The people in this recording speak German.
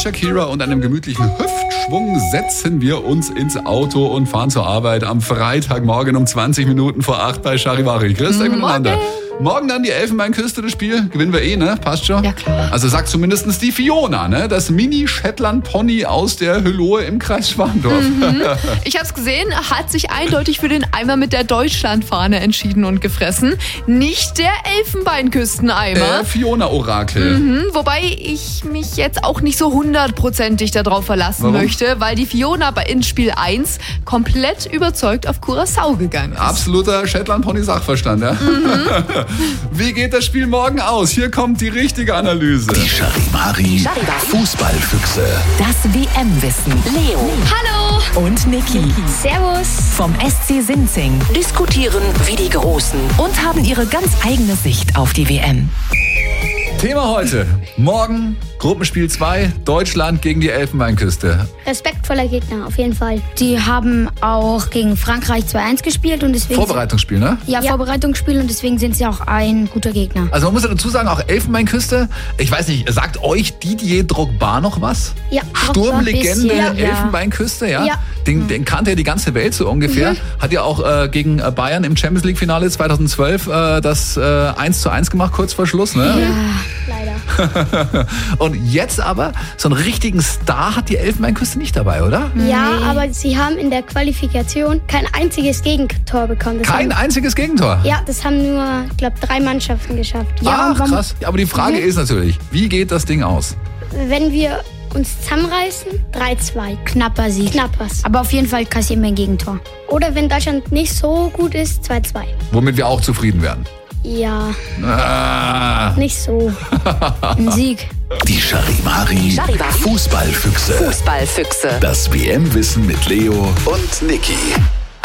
Shakira und einem gemütlichen Hüftschwung setzen wir uns ins Auto und fahren zur Arbeit am Freitagmorgen um 20 Minuten vor 8 bei Charivari. Grüßt euch miteinander. Morgen dann die Elfenbeinküste, das Spiel. Gewinnen wir ne? Passt schon? Ja, klar. Also sagt zumindest die Fiona, ne? Das Mini-Shetland-Pony aus der Hülohe im Kreis Schwandorf. Ich hab's gesehen, hat sich eindeutig für den Eimer mit der Deutschlandfahne entschieden und gefressen. Nicht der Elfenbeinküsteneimer. Fiona-Orakel. Wobei ich mich jetzt auch nicht so 100%ig darauf verlassen möchte, weil die Fiona in Spiel 1 komplett überzeugt auf Curaçao gegangen ist. Absoluter Shetland-Pony-Sachverstand, ja? Wie geht das Spiel morgen aus? Hier kommt die richtige Analyse. Die Charivari Fußballfüchse. Das WM-Wissen. Leo Hallo! und Niki Servus. vom SC Sinzing Diskutieren wie die Großen. und haben ihre ganz eigene Sicht auf die WM. Thema heute. Morgen Gruppenspiel 2, Deutschland gegen die Elfenbeinküste. Respektvoller Gegner, auf jeden Fall. Die haben auch gegen Frankreich 2-1 gespielt und deswegen... Vorbereitungsspiel, ne? Ja, Vorbereitungsspiel und deswegen sind sie auch ein guter Gegner. Also man muss ja dazu sagen, auch Elfenbeinküste, ich weiß nicht, sagt euch Didier Drogba noch was? Ja, Sturmlegende Drogba ein bisschen, ja. Elfenbeinküste, ja? Ja. Den kannte ja die ganze Welt so ungefähr. Hat ja auch gegen Bayern im Champions League Finale 2012 das 1:1 gemacht, kurz vor Schluss, ne? Leider. Und jetzt aber, so einen richtigen Star hat die Elfenbeinküste nicht dabei, oder? Ja, aber sie haben in der Qualifikation kein einziges Gegentor bekommen. Das Kein haben, einziges Gegentor. Ja, das haben nur, ich glaube, 3 Mannschaften geschafft. Ja, Ach, krass. Aber die Frage ist natürlich, wie geht das Ding aus? Wenn wir uns zusammenreißen, 3-2. Knapper Sieg. Knappers. Aber auf jeden Fall kassieren wir ein Gegentor. Oder wenn Deutschland nicht so gut ist, 2-2. Womit wir auch zufrieden werden. Ja, Ah. nicht so. Ein Sieg. Die Charivari Fußballfüchse. Fußballfüchse. Das WM-Wissen mit Leo und Niki.